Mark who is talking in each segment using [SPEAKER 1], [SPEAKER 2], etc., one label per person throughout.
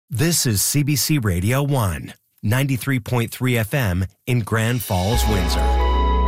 [SPEAKER 1] This is CBC Radio 1, 93.3 FM in Grand Falls, Windsor.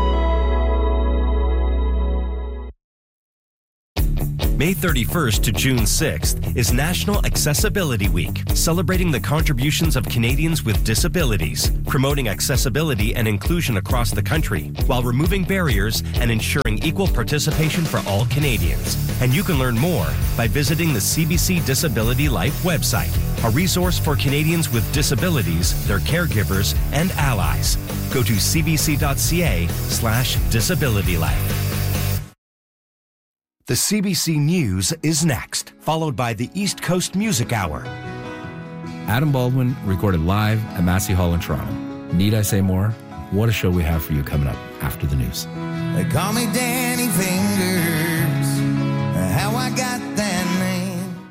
[SPEAKER 1] May 31st to June 6th is National Accessibility Week, celebrating the contributions of Canadians with disabilities, promoting accessibility and inclusion across the country, while removing barriers and ensuring equal participation for all Canadians. And you can learn more by visiting the CBC Disability Life website, a resource for Canadians with disabilities, their caregivers, and allies. Go to cbc.ca/disabilitylife. The CBC News is next, followed by the East Coast Music Hour.
[SPEAKER 2] Adam Baldwin recorded live at Massey Hall in Toronto. Need I say more? What a show we have for you coming up after the news.
[SPEAKER 3] They call me Danny Fingers, how I got that name.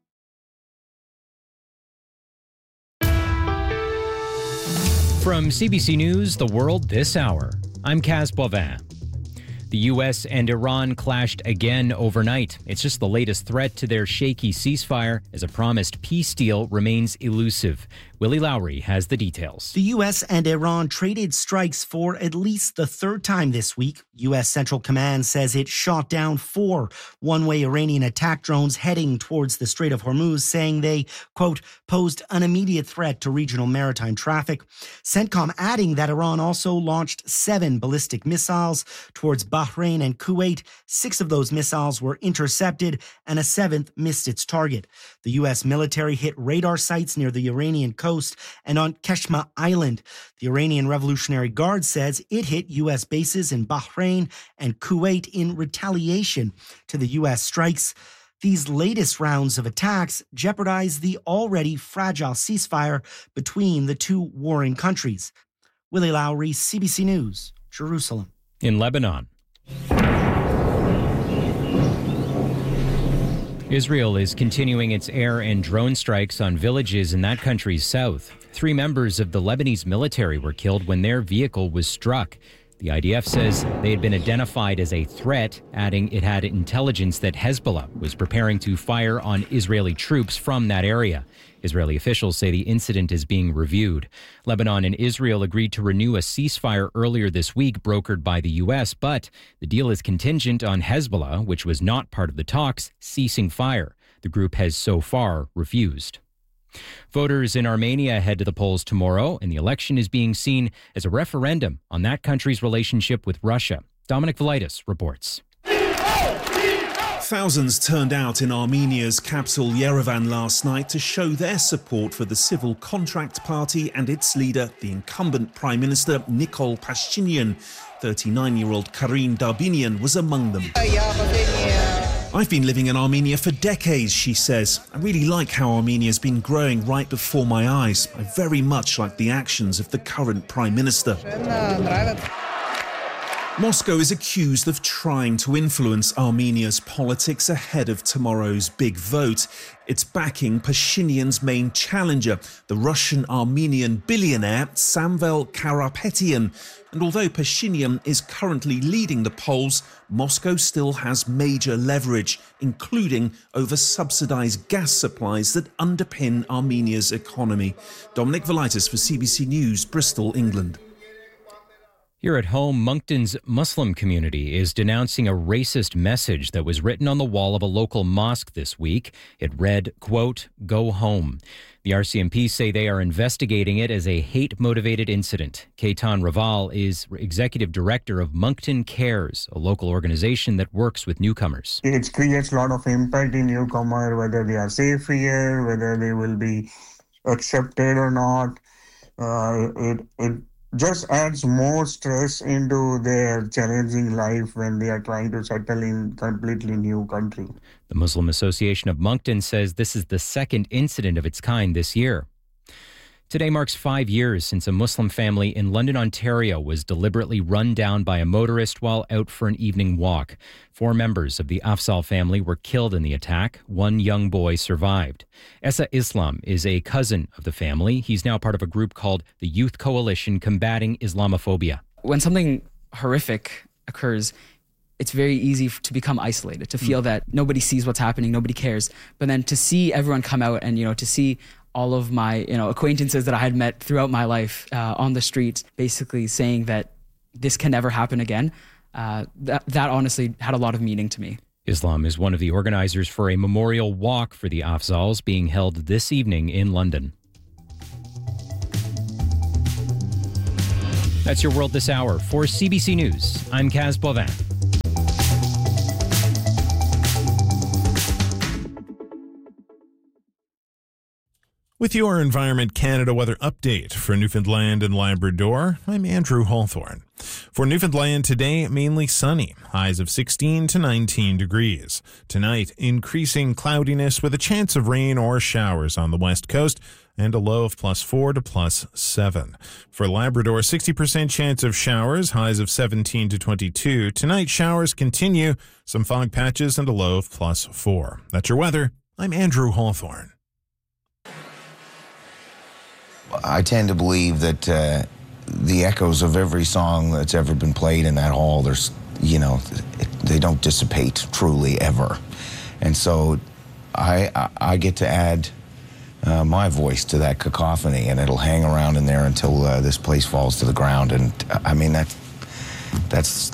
[SPEAKER 4] From CBC News, The World This Hour, I'm Kaz Boivin. The U.S. and Iran clashed again overnight. It's just the latest threat to their shaky ceasefire as a promised peace deal remains elusive. Willie Lowry has the details.
[SPEAKER 5] The U.S. and Iran traded strikes for at least the third time this week. U.S. Central Command says it shot down 4 one-way Iranian attack drones heading towards the Strait of Hormuz, saying they, quote, posed an immediate threat to regional maritime traffic. CENTCOM adding that Iran also launched 7 ballistic missiles towards Bahrain and Kuwait. 6 of those missiles were intercepted and a 7th missed its target. The U.S. military hit radar sites near the Iranian coast and on Keshma Island. The Iranian Revolutionary Guard says it hit U.S. bases in Bahrain and Kuwait in retaliation to the U.S. strikes. These latest rounds of attacks jeopardize the already fragile ceasefire between the two warring countries. Willie Lowry, CBC News, Jerusalem.
[SPEAKER 4] In Lebanon, Israel is continuing its air and drone strikes on villages in that country's south. 3 members of the Lebanese military were killed when their vehicle was struck. The IDF says they had been identified as a threat, adding it had intelligence that Hezbollah was preparing to fire on Israeli troops from that area. Israeli officials say the incident is being reviewed. Lebanon and Israel agreed to renew a ceasefire earlier this week, brokered by the U.S., but the deal is contingent on Hezbollah, which was not part of the talks, ceasing fire. The group has so far refused. Voters in Armenia head to the polls tomorrow, and the election is being seen as a referendum on that country's relationship with Russia. Dominic Velitis reports.
[SPEAKER 6] Thousands turned out in Armenia's capital Yerevan last night to show their support for the Civil Contract Party and its leader, the incumbent Prime Minister Nikol Pashinyan. 39-year-old Karin Darbinian was among them. I've been living in Armenia for decades, she says. I really like how Armenia's been growing right before my eyes. I very much like the actions of the current Prime Minister. Moscow is accused of trying to influence Armenia's politics ahead of tomorrow's big vote. It's backing Pashinyan's main challenger, the Russian-Armenian billionaire Samvel Karapetyan. And although Pashinyan is currently leading the polls, Moscow still has major leverage, including over subsidised gas supplies that underpin Armenia's economy. Dominic Velitis for CBC News, Bristol, England.
[SPEAKER 4] Here at home, Moncton's Muslim community is denouncing a racist message that was written on the wall of a local mosque this week. It read, quote, "Go home." The RCMP say they are investigating it as a hate-motivated incident. Ketan Raval is executive director of Moncton Cares, a local organization that works with newcomers.
[SPEAKER 7] It creates a lot of impact in newcomers, whether they are safe here, whether they will be accepted or not. It just adds more stress into their challenging life when they are trying to settle in completely new country.
[SPEAKER 4] The Muslim Association of Moncton says this is the second incident of its kind this year. Today marks 5 years since a Muslim family in London, Ontario was deliberately run down by a motorist while out for an evening walk. 4 members of the Afzal family were killed in the attack. 1 young boy survived. Essa Islam is a cousin of the family. He's now part of a group called the Youth Coalition Combating Islamophobia.
[SPEAKER 8] When something horrific occurs, it's very easy to become isolated, to feel that nobody sees what's happening, nobody cares. But then to see everyone come out and, to see all of my, acquaintances that I had met throughout my life on the streets, basically saying that this can never happen again. That honestly had a lot of meaning to me.
[SPEAKER 4] Islam is one of the organizers for a memorial walk for the Afzals being held this evening in London. That's your World This Hour. For CBC News, I'm Kaz Bovin.
[SPEAKER 9] With your Environment Canada weather update for Newfoundland and Labrador, I'm Andrew Hawthorne. For Newfoundland today, mainly sunny, highs of 16 to 19 degrees. Tonight, increasing cloudiness with a chance of rain or showers on the west coast and a low of +4 to +7. For Labrador, 60% chance of showers, highs of 17 to 22. Tonight, showers continue, some fog patches and a low of +4. That's your weather. I'm Andrew Hawthorne.
[SPEAKER 10] I tend to believe that the echoes of every song that's ever been played in that hall, they don't dissipate truly ever. And so I get to add my voice to that cacophony, and it'll hang around in there until this place falls to the ground. And I mean, that's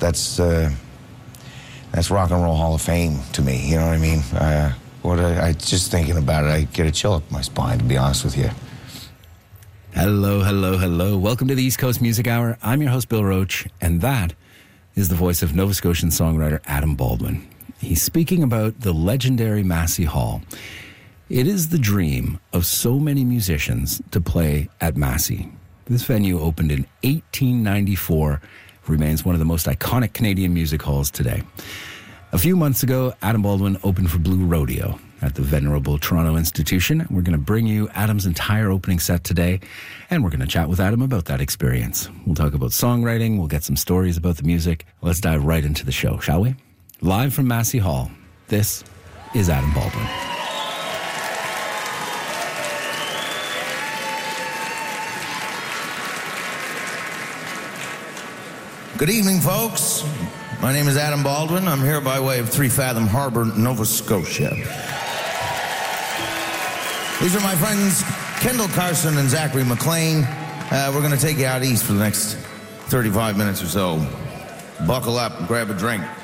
[SPEAKER 10] Rock and Roll Hall of Fame to me. You know what I mean? I just thinking about it, I get a chill up my spine, to be honest with you.
[SPEAKER 2] Hello, hello, hello. Welcome to the East Coast Music Hour. I'm your host, Bill Roach, and that is the voice of Nova Scotian songwriter Adam Baldwin. He's speaking about the legendary Massey Hall. It is the dream of so many musicians to play at Massey. This venue opened in 1894, remains one of the most iconic Canadian music halls today. A few months ago, Adam Baldwin opened for Blue Rodeo at the venerable Toronto Institution. We're going to bring you Adam's entire opening set today, and we're going to chat with Adam about that experience. We'll talk about songwriting, we'll get some stories about the music. Let's dive right into the show, shall we? Live from Massey Hall, this is Adam Baldwin.
[SPEAKER 10] Good evening, folks. My name is Adam Baldwin. I'm here by way of Three Fathom Harbor, Nova Scotia. These are my friends Kendall Carson and Zachary McLean. We're going to take you out east for the next 35 minutes or so. Buckle up and grab a drink.